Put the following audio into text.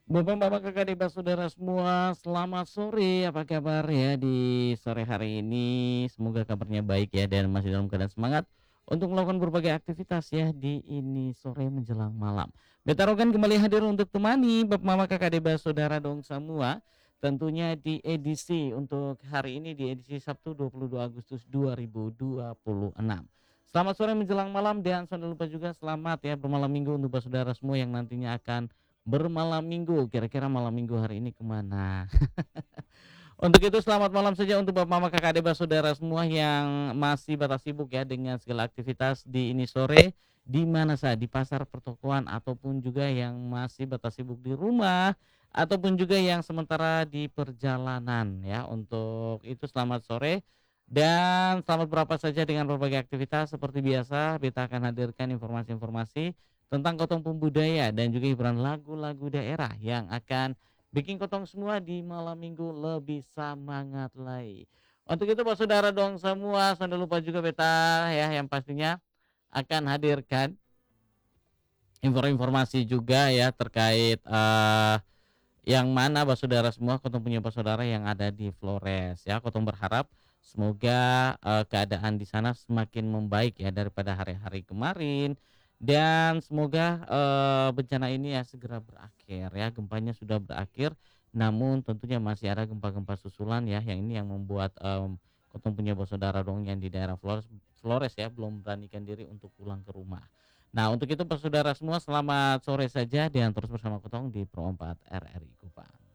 Bapak-bapak, kakak, adik, saudara semua, selamat sore. Apa kabar ya di sore hari ini? Semoga kabarnya baik ya dan masih dalam keadaan semangat untuk melakukan berbagai aktivitas ya di ini sore menjelang malam. Beta Rogan kembali hadir untuk temani bapak-bapak, kakak, adik, saudara dong semua. Tentunya di edisi untuk hari ini di edisi Sabtu 22 Agustus 2026. Selamat sore menjelang malam dan jangan lupa juga selamat ya bermalam minggu untuk saudara semua yang nantinya akan bermalam minggu, kira-kira malam minggu hari ini kemana? Untuk itu selamat malam saja untuk bapak mama, kakak, adik, saudara semua yang masih batas sibuk ya dengan segala aktivitas di ini sore, di mana saja, di pasar pertokoan ataupun juga yang masih batas sibuk di rumah, ataupun juga yang sementara di perjalanan ya. Untuk itu selamat sore dan selamat berapa saja dengan berbagai aktivitas seperti biasa, kita akan hadirkan informasi-informasi tentang Kotong Budaya dan juga hiburan lagu-lagu daerah yang akan bikin Kotong semua di malam minggu lebih semangat lagi. Untuk itu Pak saudara dong semua, jangan lupa juga beta ya yang pastinya akan hadirkan informasi juga ya terkait yang mana Pak saudara semua Kotong punya Pak saudara yang ada di Flores ya. Kotong berharap semoga keadaan di sana semakin membaik ya daripada hari-hari kemarin dan semoga bencana ini ya segera berakhir ya. Gempanya sudah berakhir namun tentunya masih ada gempa-gempa susulan ya yang ini yang membuat Kotong punya Pak saudara dong yang di daerah Flores ya belum beranikan diri untuk pulang ke rumah. Nah, untuk itu saudara semua selamat sore saja dan terus bersama Kotong di Pro 4 RRI Kupang.